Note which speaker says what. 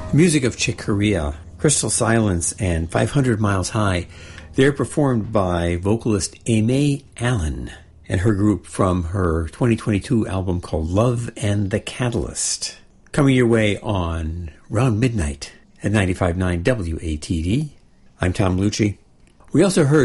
Speaker 1: Music of Chick Corea, Crystal Silence, and 500 Miles High. They're performed by vocalist Aimee Allen and her group from her 2022 album called Love and the Catalyst. Coming your way on Round Midnight at 95.9 WATD. I'm Tom Lucci. We also heard